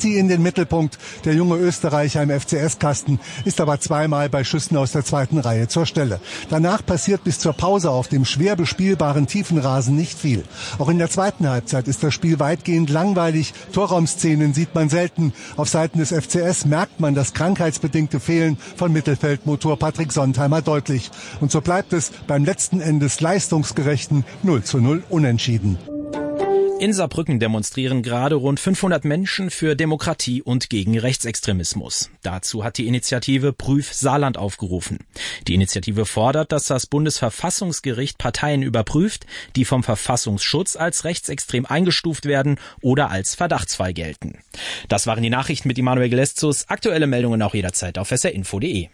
Penalty in den Mittelpunkt. Der junge Österreicher im FCS-Kasten ist aber zweimal bei Schüssen aus der zweiten Reihe zur Stelle. Danach passiert bis zur Pause auf dem schwer bespielbaren Tiefenrasen nicht viel. Auch in der zweiten Halbzeit ist das Spiel weitgehend langweilig. Torraumszenen sieht man selten. Auf Seiten des FCS merkt man das krankheitsbedingte Fehlen von Mittelfeldmotor Patrick Sontheimer deutlich. Und so bleibt es beim letzten Endes leistungsgerechten 0:0 Unentschieden. In Saarbrücken demonstrieren gerade rund 500 Menschen für Demokratie und gegen Rechtsextremismus. Dazu hat die Initiative Prüf Saarland aufgerufen. Die Initiative fordert, dass das Bundesverfassungsgericht Parteien überprüft, die vom Verfassungsschutz als rechtsextrem eingestuft werden oder als verdachtsfrei gelten. Das waren die Nachrichten mit Immanuel Geleszus. Aktuelle Meldungen auch jederzeit auf srinfo.de.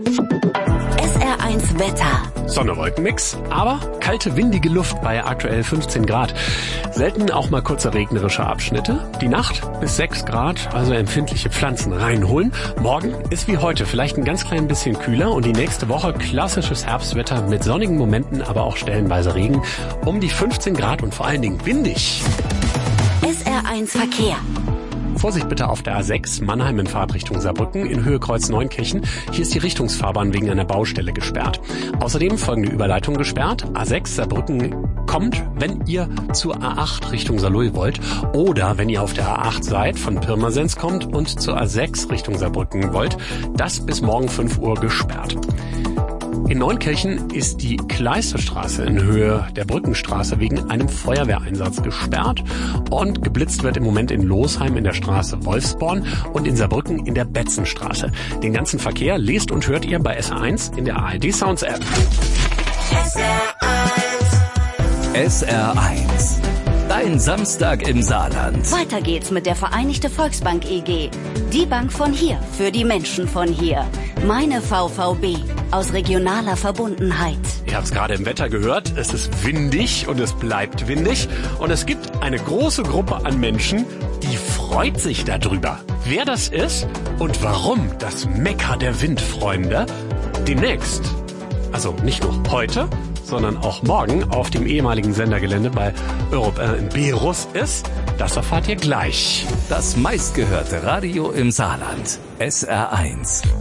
SR1 Wetter. Sonne-Wolken-Mix, aber kalte, windige Luft bei aktuell 15 Grad. Selten auch mal kurze regnerische Abschnitte. Die Nacht bis 6 Grad, also empfindliche Pflanzen reinholen. Morgen ist wie heute vielleicht ein ganz klein bisschen kühler und die nächste Woche klassisches Herbstwetter mit sonnigen Momenten, aber auch stellenweise Regen. Um die 15 Grad und vor allen Dingen windig. SR1 Verkehr. Vorsicht bitte auf der A6 Mannheim in Fahrtrichtung Saarbrücken in Höhe Kreuz Neunkirchen. Hier ist die Richtungsfahrbahn wegen einer Baustelle gesperrt. Außerdem folgende Überleitung gesperrt. A6 Saarbrücken kommt, wenn ihr zur A8 Richtung Saarlouis wollt oder wenn ihr auf der A8 seid, von Pirmasens kommt und zur A6 Richtung Saarbrücken wollt. Das bis morgen 5 Uhr gesperrt. In Neunkirchen ist die Kleisterstraße in Höhe der Brückenstraße wegen einem Feuerwehreinsatz gesperrt und geblitzt wird im Moment in Losheim in der Straße Wolfsborn und in Saarbrücken in der Betzenstraße. Den ganzen Verkehr lest und hört ihr bei SR1 in der ARD Sounds App. SR1. Dein Samstag im Saarland. Weiter geht's mit der Vereinigte Volksbank EG. Die Bank von hier, für die Menschen von hier. Meine VVB. Aus regionaler Verbundenheit. Ihr habt es gerade im Wetter gehört. Es ist windig und es bleibt windig. Und es gibt eine große Gruppe an Menschen, die freut sich darüber. Wer das ist und warum das Mekka der Windfreunde demnächst, also nicht nur heute, sondern auch morgen auf dem ehemaligen Sendergelände bei Europe in Beerus ist, das erfahrt ihr gleich. Das meistgehörte Radio im Saarland. SR1.